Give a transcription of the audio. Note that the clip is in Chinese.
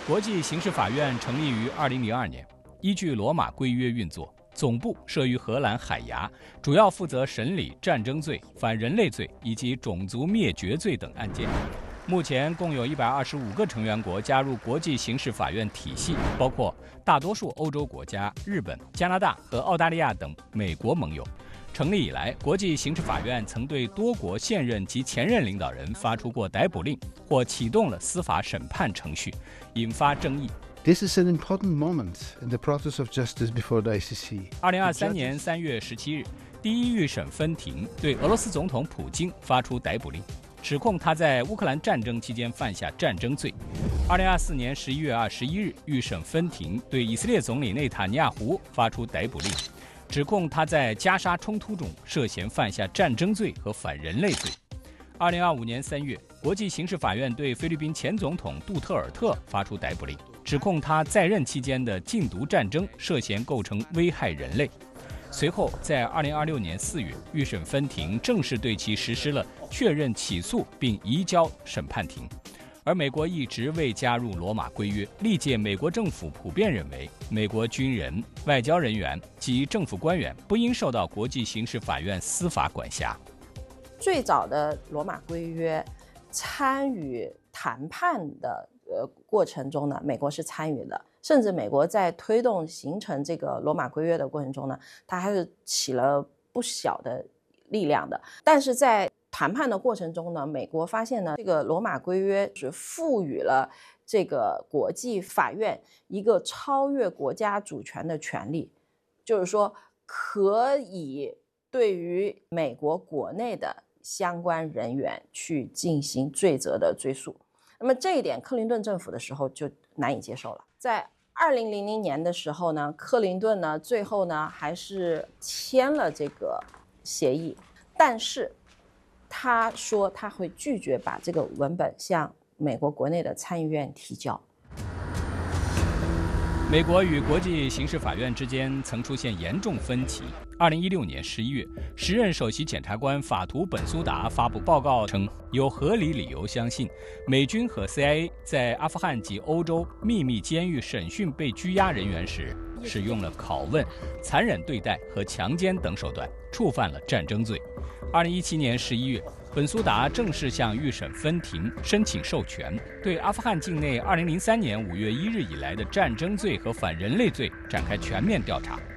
国际刑事法院成立于2002年，依据罗马规约运作，总部设于荷兰海牙，主要负责审理战争罪、反人类罪以及种族灭绝罪等案件。目前共有125个成员国加入国际刑事法院体系，包括大多数欧洲国家、日本、加拿大和澳大利亚等美国盟友。成立以来，国际刑事法院曾对多国现任及前任领导人发出过逮捕令，或启动了司法审判程序，引发争议。 This is an important moment in the process of justice before the ICC. 2023年3月17日，第一预审分庭对俄罗斯总统普京发出逮捕令，指控他在乌克兰战争期间犯下战争罪。2024年11月21日，预审分庭对以色列总理内塔尼亚胡发出逮捕令，指控他在加沙冲突中涉嫌犯下战争罪和反人类罪。2025年3月，国际刑事法院对菲律宾前总统杜特尔特发出逮捕令，指控他在任期间的禁毒战争涉嫌构成危害人类。随后，在2026年4月，预审分庭正式对其实施了确认起诉并移交审判庭。而美国一直未加入罗马规约，历届美国政府普遍认为，美国军人、外交人员及政府官员不应受到国际刑事法院司法管辖。 最早的罗马规约参与谈判的过程中呢，美国是参与的，甚至美国在推动形成这个罗马规约的过程中呢，它还是起了不小的力量的。但是在谈判的过程中呢，美国发现呢，这个罗马规约是赋予了这个国际法院一个超越国家主权的权利，就是说可以对于美国国内的相关人员去进行罪责的追诉。那么这一点克林顿政府的时候就难以接受了。在2000年的时候呢，克林顿呢最后呢还是签了这个协议，但是他说他会拒绝把这个文本向美国国内的参议院提交。 美国与国际刑事法院之间曾出现严重分歧。2016年11月，时任首席检察官法图本苏达发布报告称，有合理理由相信，美军和 CIA 在阿富汗及欧洲秘密监狱审讯被拘押人员时，使用了拷问、残忍对待和强奸等手段，触犯了战争罪。2017年11月，本苏达正式向预审分庭申请授权，对阿富汗境内2003年5月1日以来的战争罪和反人类罪展开全面调查。